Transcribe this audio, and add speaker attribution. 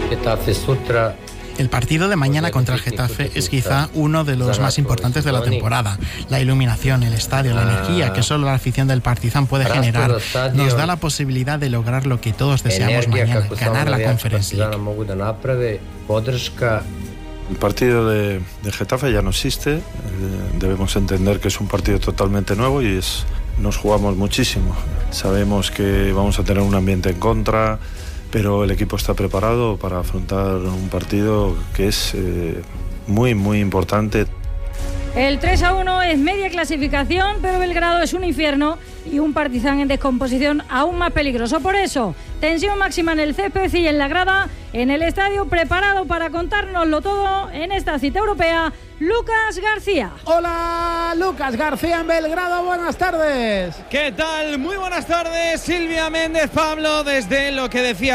Speaker 1: El partido de mañana contra el Getafe es quizá uno de los más importantes de la temporada. La iluminación, el estadio, la energía que solo la afición del Partizan puede generar nos da la posibilidad de lograr lo que todos deseamos mañana, ganar la Conference League.
Speaker 2: El partido de Getafe ya no existe, debemos entender que es un partido totalmente nuevo y nos jugamos muchísimo. Sabemos que vamos a tener un ambiente en contra, pero el equipo está preparado para afrontar un partido que es muy, muy importante.
Speaker 3: El 3-1 es media clasificación, pero Belgrado es un infierno y un Partizan en descomposición aún más peligroso. Por eso, tensión máxima en el césped y en la grada, en el estadio, preparado para contárnoslo todo en esta cita europea, Lucas García.
Speaker 4: Hola, Lucas García en Belgrado, buenas tardes.
Speaker 5: ¿Qué tal? Muy buenas tardes, Silvia Méndez, Pablo, desde lo que decía